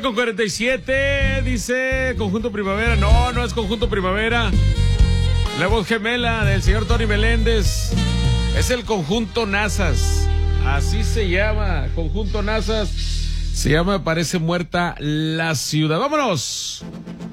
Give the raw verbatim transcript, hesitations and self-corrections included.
con cuarenta y siete, dice Conjunto Primavera. No, no es Conjunto Primavera. La voz gemela del señor Tony Meléndez. Es el Conjunto Nazas. Así se llama, Conjunto Nazas. Se llama Parece Muerta la Ciudad. ¡Vámonos!